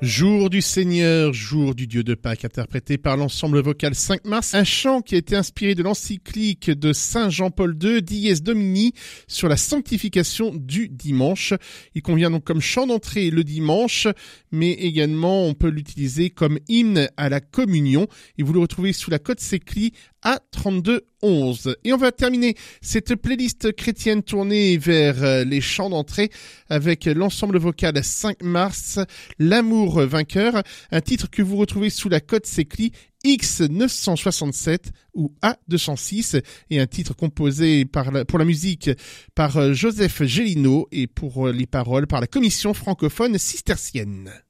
Jour du Seigneur, jour du Dieu de Pâques, interprété par l'ensemble vocal 5 mars, un chant qui a été inspiré de l'encyclique de Saint Jean-Paul II, Dies Domini, sur la sanctification du dimanche. Il convient donc comme chant d'entrée le dimanche, mais également on peut l'utiliser comme hymne à la communion, et vous le retrouvez sous la cote Sécli à 3211. Et on va terminer cette playlist chrétienne tournée vers les chants d'entrée avec l'ensemble vocal 5 mars, L'amour vainqueur, un titre que vous retrouvez sous la cote Sécli X967 ou A206, et un titre composé pour la musique par Joseph Gélineau et pour les paroles par la commission francophone cistercienne.